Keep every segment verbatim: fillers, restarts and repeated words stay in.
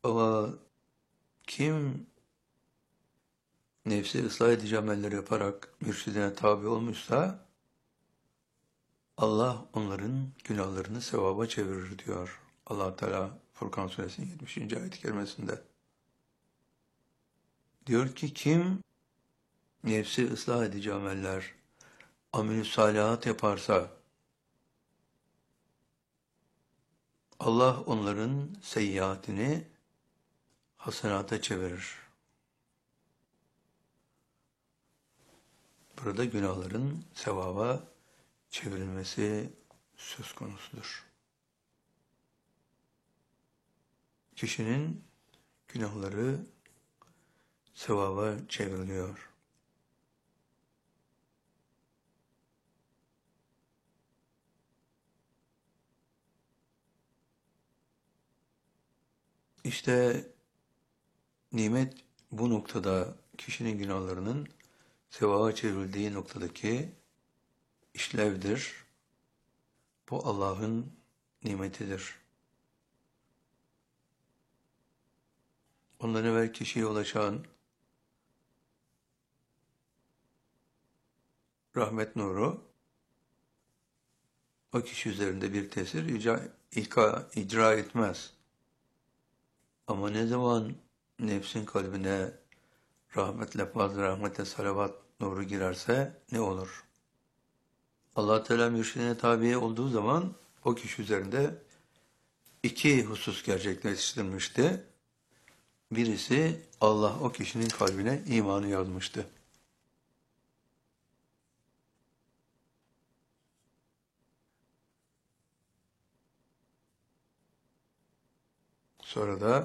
Ama kim nefsi ıslah edici ameller yaparak mürşidine tabi olmuşsa Allah onların günahlarını sevaba çevirir diyor Allah Teala Furkan Suresinin yetmişinci ayet-i kerimesinde. Diyor ki kim nefsi ıslah edici ameller, amel-i salihat yaparsa Allah onların seyyiatini hasenata çevirir. Burada günahların sevaba çevrilmesi söz konusudur. Kişinin günahları sevaba çevriliyor. İşte nimet bu noktada kişinin günahlarının sevaba çevrildiği noktadaki işlevdir. Bu Allah'ın nimetidir. Ondan evvel kişiye ulaşan rahmet nuru o kişi üzerinde bir tesir icra, ika, icra etmez. Ama ne zaman nefsin kalbine rahmetle fazla rahmetle salavat nuru girerse ne olur? Allah Teala mürşidine tabi olduğu zaman o kişi üzerinde iki husus gerçekleştirmişti. Birisi Allah o kişinin kalbine imanı yazmıştı. Sonra da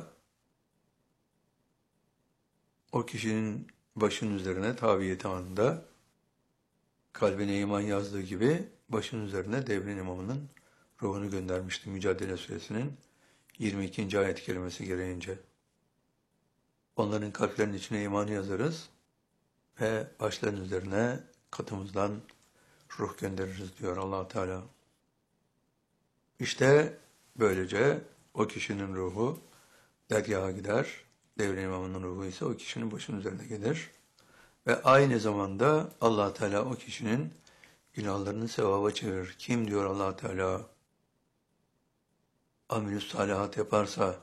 o kişinin başın üzerine tabiyeti anında kalbine iman yazdığı gibi başın üzerine devrin imamının ruhunu göndermişti Mücadele Suresinin yirmi ikinci ayet-i kerimesi gereğince. Onların kalplerinin içine imanı yazarız ve başların üzerine katımızdan ruh göndeririz diyor Allah Teala. İşte böylece o kişinin ruhu dergaha gider, devrin imamının ruhu ise o kişinin başının üzerine gelir. Ve aynı zamanda Allah Teala o kişinin günahlarını sevaba çevirir. Kim diyor Allah Teala amel-i salihat yaparsa,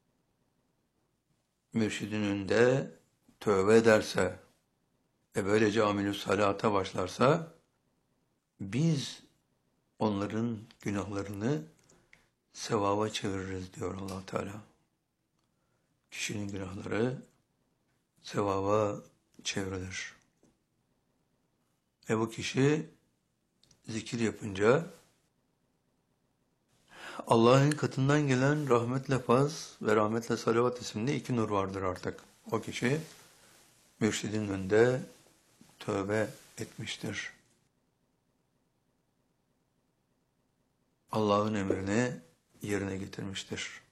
mürşidin önünde tövbe ederse ve böylece amel-i salihata başlarsa biz onların günahlarını sevaba çeviririz diyor Allah Teala. Kişinin günahları sevaba çevrilir. Ve bu kişi zikir yapınca Allah'ın katından gelen rahmetle faz ve rahmetle salavat isimli iki nur vardır artık. O kişi mürşidin önünde tövbe etmiştir. Allah'ın emrini yerine getirmiştir.